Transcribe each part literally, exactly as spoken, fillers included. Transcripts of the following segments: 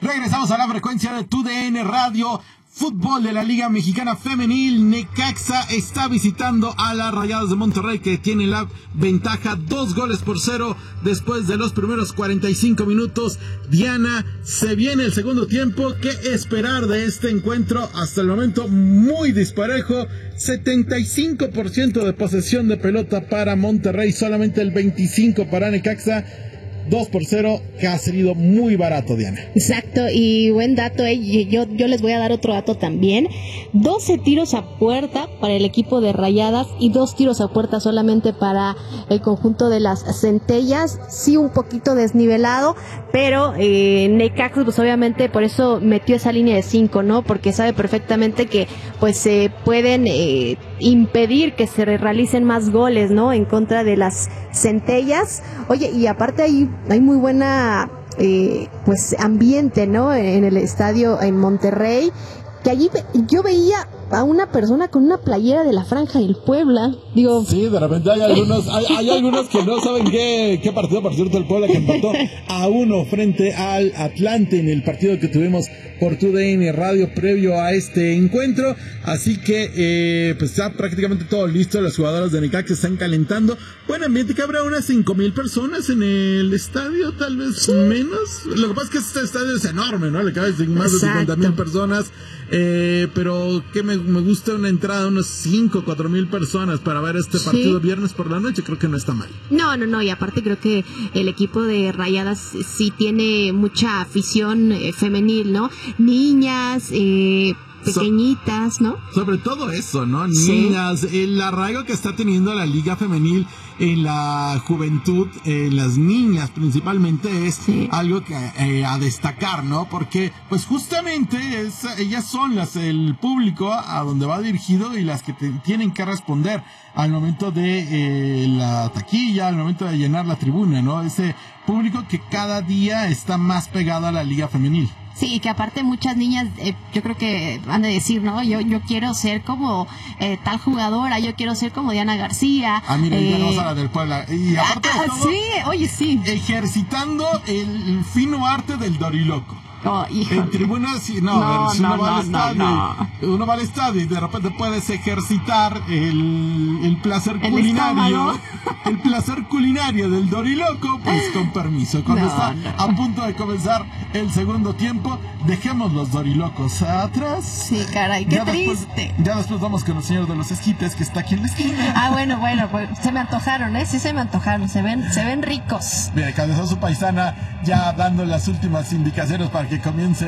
Regresamos a la frecuencia de Tu D N Radio. Fútbol de la Liga Mexicana Femenil. Necaxa está visitando a las Rayadas de Monterrey, que tiene la ventaja dos goles por cero después de los primeros cuarenta y cinco minutos. Diana, se viene el segundo tiempo. ¿Qué esperar de este encuentro? Hasta el momento muy disparejo. setenta y cinco por ciento de posesión de pelota para Monterrey, solamente el veinticinco por ciento para Necaxa. dos por cero, que ha salido muy barato, Diana. Exacto, y buen dato, eh. yo, yo les voy a dar otro dato también. doce tiros a puerta para el equipo de Rayadas y dos tiros a puerta solamente para el conjunto de las Centellas. Sí, un poquito desnivelado, pero eh, Necaxa, pues obviamente por eso metió esa línea de cinco, ¿no? Porque sabe perfectamente que pues se eh, pueden eh, impedir que se realicen más goles, ¿no? En contra de las Centellas. Oye, y aparte hay, hay muy buena eh, pues ambiente, ¿no? En el estadio en Monterrey, que allí yo veía a una persona con una playera de la Franja del Puebla. Digo, sí, de repente hay algunos, hay, hay algunos que no saben qué, qué partido, por cierto, el Puebla, que empató a uno frente al Atlante en el partido que tuvimos por Tu D N Radio previo a este encuentro. Así que eh, pues está prácticamente todo listo. Los jugadores de Necaxa están calentando. Buen ambiente, que habrá unas cinco mil personas en el estadio, tal vez sí. menos. Lo que pasa es que este estadio es enorme, ¿no? Le cabe más de cincuenta mil personas. Eh, pero que me, me gusta una entrada de unos cinco o cuatro mil personas para ver este partido sí. viernes por la noche. Creo que no está mal. No, no, no, y aparte creo que el equipo de Rayadas sí tiene mucha afición eh, femenil, ¿no? Niñas, eh pequeñitas, ¿no? Sobre todo eso, ¿no? Niñas, sí. El arraigo que está teniendo la liga femenil en la juventud, en las niñas principalmente, es sí. algo que eh, a destacar, ¿no? Porque, pues justamente, es, ellas son las, el público a donde va dirigido y las que te, tienen que responder al momento de eh, la taquilla, al momento de llenar la tribuna, ¿no? Ese público que cada día está más pegado a la liga femenil. Sí, que aparte muchas niñas, eh, yo creo que van a decir, ¿no? Yo yo quiero ser como eh, tal jugadora, yo quiero ser como Diana García. Ah, mira, eh, ya no a la del Puebla. Y aparte ah, de todo, sí, oye, sí. Ejercitando el fino arte del doriloco. Oh, hijo. En tribunas, no, no, a ver, si no, uno va no, al estadio, no, no. uno va al estadio y de repente puedes ejercitar el, el placer ¿El culinario, estómago? el placer culinario del doriloco, pues con permiso. Cuando no, está no. a punto de comenzar el segundo tiempo, dejemos los dorilocos atrás. Sí, caray, qué ya triste. Después, ya después vamos con el señor de los esquites, que está aquí en la esquina. Ah, bueno, bueno, pues se me antojaron, ¿eh? Sí se me antojaron, se ven, se ven ricos. Mira, Cabezazo Paisana ya dando las últimas indicaciones para que comience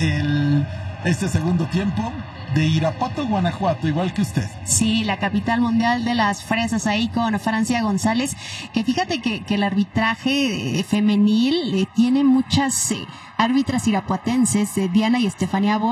el, este segundo tiempo de Irapuato, Guanajuato, igual que usted. Sí, la capital mundial de las fresas, ahí con Francia González, que fíjate que, que el arbitraje femenil eh, tiene muchas eh, árbitras irapuatenses, eh, Diana y Estefanía Bo